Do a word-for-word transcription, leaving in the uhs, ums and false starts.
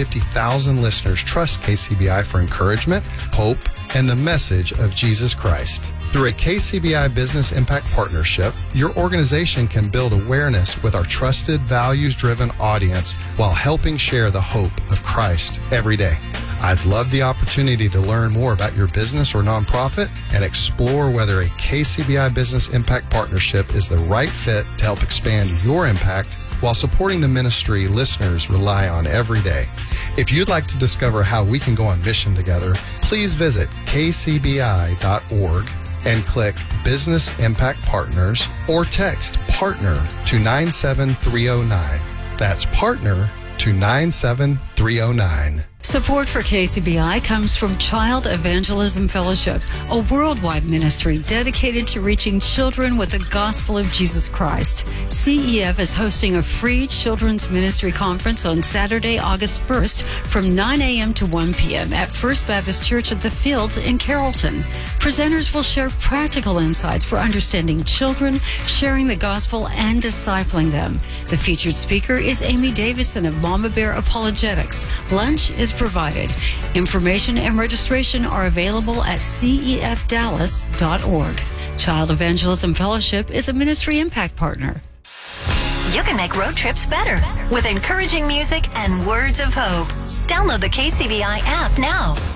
fifty thousand listeners trust K C B I for encouragement, hope, and the message of Jesus Christ. Through a K C B I Business Impact Partnership, your organization can build awareness with our trusted, values-driven audience while helping share the hope of Christ every day. I'd love the opportunity to learn more about your business or nonprofit and explore whether a K C B I Business Impact Partnership is the right fit to help expand your impact while supporting the ministry listeners rely on every day. If you'd like to discover how we can go on mission together, please visit k c b i dot org and click Business Impact Partners or text PARTNER to nine seven three oh nine. That's PARTNER to nine seven three oh nine. Support for K C B I comes from Child Evangelism Fellowship, a worldwide ministry dedicated to reaching children with the gospel of Jesus Christ. C E F is hosting a free children's ministry conference on Saturday, August first from nine a.m. to one p.m. at First Baptist Church at the Fields in Carrollton. Presenters will share practical insights for understanding children, sharing the gospel, and discipling them. The featured speaker is Amy Davison of Mama Bear Apologetics. Lunch is provided. Information and registration are available at c e f dallas dot org. Child Evangelism Fellowship is a ministry impact partner. You can make road trips better with encouraging music and words of hope. Download the K C B I app now.